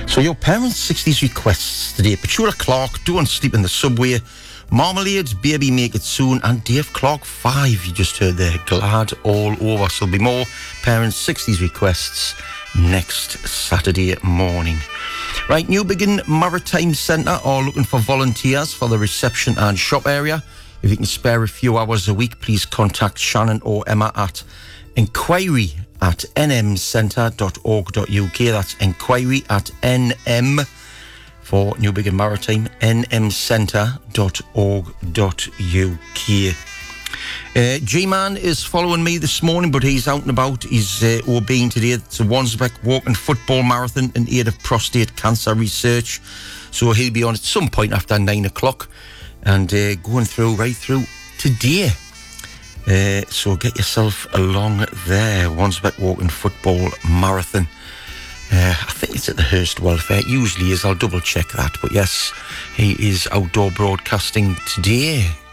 So your parents' 60s requests today: Petula Clark, Don't Sleep in the Subway, Marmalade, Baby Make It Soon, and Dave Clark 5. You just heard there, Glad All Over. So there'll be more parents' 60s requests next Saturday morning. Right, Newbiggin Maritime Centre are looking for volunteers for the reception and shop area. If you can spare a few hours a week, please contact Shannon or Emma at inquiry@nmcentre.org.uk. That's inquiry@nm for Newbiggin Maritime, nmcentre.org.uk. G-Man is following me this morning, but he's out and about. He's obeying today. It's a Wansbeck Walk and Football Marathon in aid of prostate cancer research. So he'll be on at some point after 9 o'clock and going through right through today. So get yourself along there. Wansbeck Walk and Football Marathon. I think it's at the Hearst Welfare. It usually is. I'll double check that. But yes, he is outdoor broadcasting today.